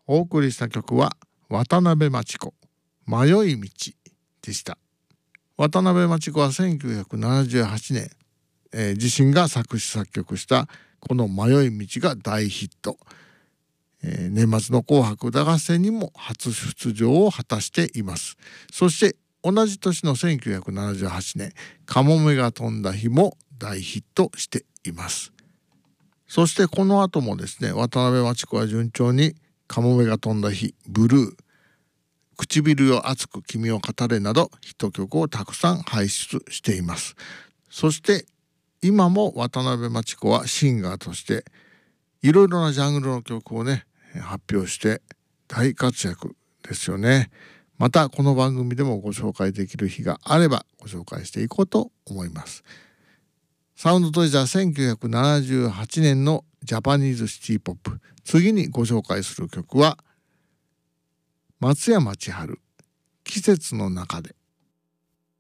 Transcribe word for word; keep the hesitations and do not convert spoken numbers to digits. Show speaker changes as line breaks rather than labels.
お送りした曲は渡辺真知子、迷い道でした。渡辺真知子はせんきゅうひゃくななじゅうはちねん、えー、自身が作詞作曲したこの迷い道が大ヒット、えー、年末の紅白歌合戦にも初出場を果たしています。そして同じ年のせんきゅうひゃくななじゅうはちねん、カモメが飛んだ日も大ヒットしています。そしてこの後もですね、渡辺真知子は順調にカモメが飛んだ日、ブルー、唇よ熱く君を語れなどヒット曲をたくさん輩出しています。そして今も渡辺真知子はシンガーとしていろいろなジャンルの曲をね発表して大活躍ですよね。またこの番組でもご紹介できる日があればご紹介していこうと思います。サウンドトレジャーせんきゅうひゃくななじゅうはちねんのジャパニーズシティポップ、次にご紹介する曲は松山千春、季節の中で。